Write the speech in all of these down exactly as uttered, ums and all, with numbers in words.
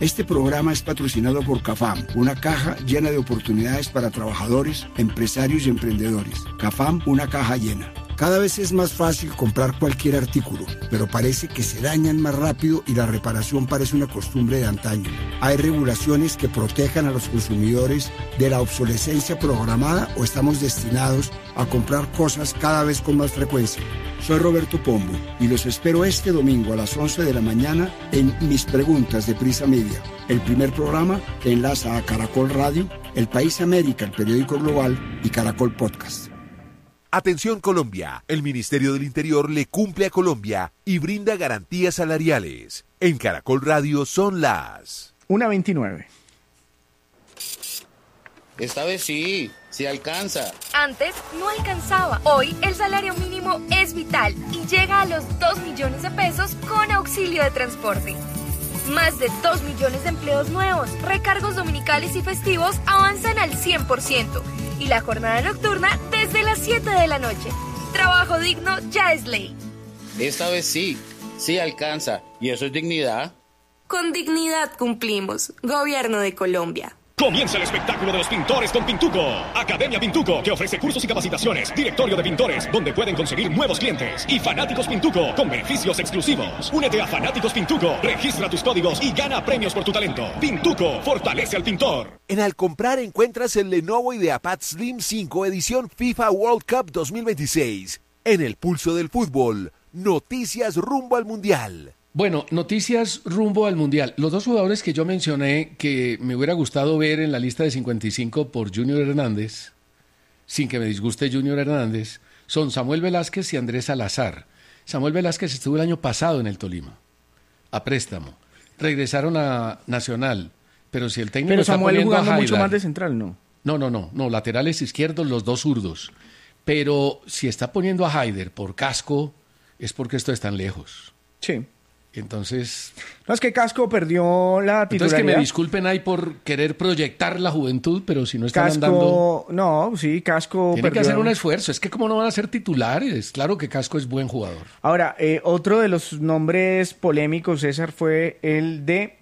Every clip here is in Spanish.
Este programa es patrocinado por CAFAM, una caja llena de oportunidades para trabajadores, empresarios y emprendedores. CAFAM, una caja llena. Cada vez es más fácil comprar cualquier artículo, pero parece que se dañan más rápido y la reparación parece una costumbre de antaño. ¿Hay regulaciones que protejan a los consumidores de la obsolescencia programada o estamos destinados a comprar cosas cada vez con más frecuencia? Soy Roberto Pombo y los espero este domingo a las once de la mañana en Mis Preguntas de Prisa Media, el primer programa que enlaza a Caracol Radio, El País América, el periódico global y Caracol Podcast. Atención Colombia, el Ministerio del Interior le cumple a Colombia y brinda garantías salariales. En Caracol Radio son las una veintinueve. Esta vez sí, sí alcanza. Antes no alcanzaba. Hoy el salario mínimo es vital y llega a los dos millones de pesos con auxilio de transporte. Más de dos millones de empleos nuevos, recargos dominicales y festivos avanzan al cien por ciento. Y la jornada nocturna desde las siete de la noche. Trabajo digno ya es ley. Esta vez sí, sí alcanza. ¿Y eso es dignidad? Con dignidad cumplimos. Gobierno de Colombia. Comienza el espectáculo de los pintores con Pintuco. Academia Pintuco, que ofrece cursos y capacitaciones. Directorio de pintores, donde pueden conseguir nuevos clientes. Y Fanáticos Pintuco, con beneficios exclusivos. Únete a Fanáticos Pintuco, registra tus códigos y gana premios por tu talento. Pintuco, fortalece al pintor. En Al Comprar encuentras el Lenovo IdeaPad Slim cinco edición FIFA World Cup dos mil veintiséis. En el pulso del fútbol, noticias rumbo al Mundial. Bueno, noticias rumbo al Mundial. Los dos jugadores que yo mencioné que me hubiera gustado ver en la lista de cincuenta y cinco por Junior Hernández, sin que me disguste Junior Hernández, son Samuel Velázquez y Andrés Salazar. Samuel Velázquez estuvo el año pasado en el Tolima, a préstamo. Regresaron a Nacional, pero si el técnico pero está Samuel poniendo jugando a mucho Haidar, más de central, ¿no? No, no, no, no, laterales izquierdos, los dos zurdos. Pero si está poniendo a Haider por Casco, es porque esto están lejos. Sí. Entonces... No, es que Casco perdió la titularidad. Entonces que me disculpen ahí por querer proyectar la juventud, pero si no están Casco, andando... no, sí, Casco Tiene perdió. que hacer un esfuerzo. Es que cómo no van a ser titulares. Claro que Casco es buen jugador. Ahora, eh, otro de los nombres polémicos, César, fue el de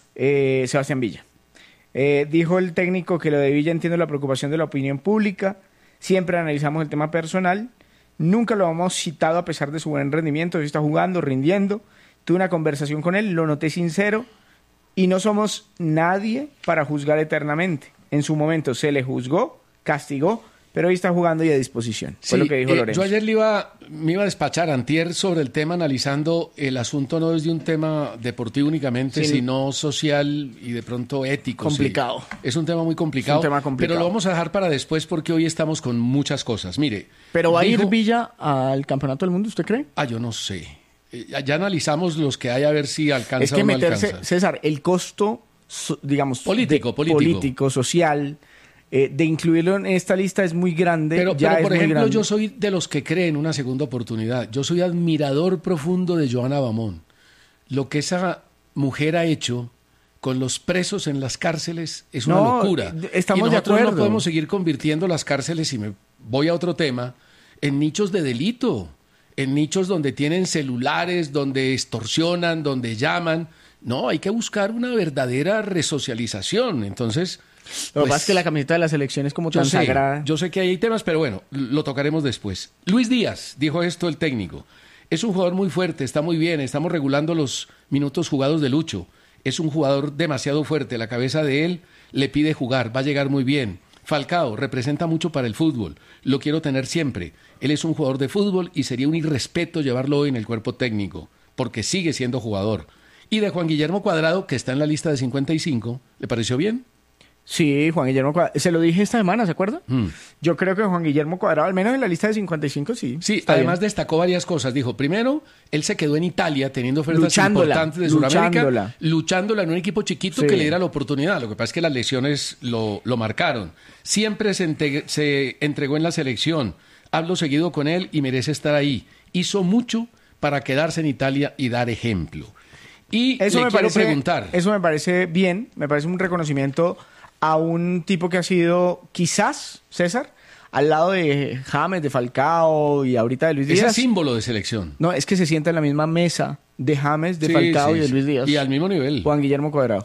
eh, Sebastián Villa. Eh, dijo el técnico que lo de Villa, entiendo la preocupación de la opinión pública, siempre analizamos el tema personal, nunca lo hemos citado a pesar de su buen rendimiento, hoy está jugando, rindiendo. Tuve una conversación con él, lo noté sincero y no somos nadie para juzgar eternamente. En su momento se le juzgó, castigó, pero hoy está jugando y a disposición. Fue Sí, lo que dijo eh, Lorenzo. yo ayer le iba, me iba a despachar antier sobre el tema analizando el asunto no desde un tema deportivo únicamente, Sí. sino social y de pronto ético. Complicado. Sí. Es un tema muy complicado, Es un tema complicado. pero lo vamos a dejar para después porque hoy estamos con muchas cosas. Mire, ¿Pero va a dijo- ir Villa al Campeonato del Mundo, usted cree? Ah, yo no sé. Eh, Ya, ya analizamos los que hay a ver si alcanza Es que o no meterse, alcanza. César, el costo, so- digamos, Político, de- político. político, social, eh, de incluirlo en esta lista es muy grande. Pero, ya pero, es por muy ejemplo, grande. yo soy de los que creen una segunda oportunidad. Yo soy admirador profundo de Joana Bamón. Lo que esa mujer ha hecho con los presos en las cárceles es una No, locura. estamos y de nosotros acuerdo. no podemos seguir convirtiendo las cárceles, y me voy a otro tema, en nichos de delito, en nichos donde tienen celulares, donde extorsionan, donde llaman. No, hay que buscar una verdadera resocialización. Entonces... Lo que pues, pasa es que la camiseta de la selección es como yo tan sé, sagrada. yo sé que hay temas, pero bueno, lo tocaremos después. Luis Díaz, dijo esto el técnico. Es un jugador muy fuerte, está muy bien, estamos regulando los minutos jugados de Lucho. Es un jugador demasiado fuerte, la cabeza de él le pide jugar, va a llegar muy bien. Falcao representa mucho para el fútbol, lo quiero tener siempre. Él es un jugador de fútbol y sería un irrespeto llevarlo hoy en el cuerpo técnico, porque sigue siendo jugador. Y de Juan Guillermo Cuadrado, que está en la lista de cincuenta y cinco, ¿le pareció bien? Sí, Juan Guillermo Cuadrado. Se lo dije esta semana, ¿se acuerda? Mm. Yo creo que Juan Guillermo Cuadrado, al menos en la lista de cincuenta y cinco, sí. Sí, está además bien. destacó varias cosas. Dijo, primero, él se quedó en Italia teniendo ofertas Luchándola, importantes de Sudamérica, luchándola. luchándola en un equipo chiquito Sí. que le diera la oportunidad. Lo que pasa es que las lesiones lo, lo marcaron. Siempre se, inte- se entregó en la selección. Hablo seguido con él y merece estar ahí. Hizo mucho para quedarse en Italia y dar ejemplo. Y Eso le me quiero parece, preguntar. Eso me parece bien, me parece un reconocimiento a un tipo que ha sido, quizás, César, al lado de James, de Falcao y ahorita de Luis Ese Díaz. símbolo de selección. No, es que se sienta en la misma mesa de James, de Sí, Falcao sí, y de sí. Luis Díaz. Y al mismo nivel. Juan Guillermo Cuadrado.